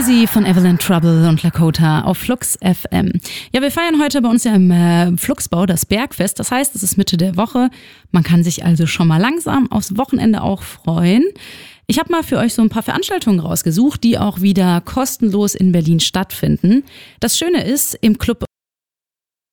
Crazy von Evelyn Trouble und Lakota auf Flux FM. Ja, wir feiern heute bei uns ja im Fluxbau das Bergfest. Das heißt, es ist Mitte der Woche. Man kann sich also schon mal langsam aufs Wochenende auch freuen. Ich habe mal für euch so ein paar Veranstaltungen rausgesucht, die auch wieder kostenlos in Berlin stattfinden. Das Schöne ist, im Club